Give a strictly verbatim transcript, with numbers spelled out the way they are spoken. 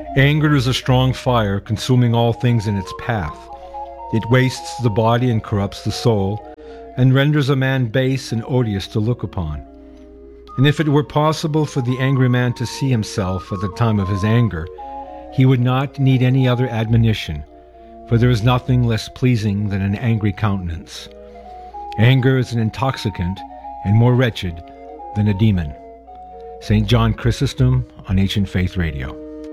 Anger is a strong fire, consuming all things in its path. It wastes the body and corrupts the soul, and renders a man base and odious to look upon. And if it were possible for the angry man to see himself at the time of his anger, he would not need any other admonition, for there is nothing less pleasing than an angry countenance. Anger is an intoxicant and more wretched than a demon. Saint John Chrysostom on Ancient Faith Radio.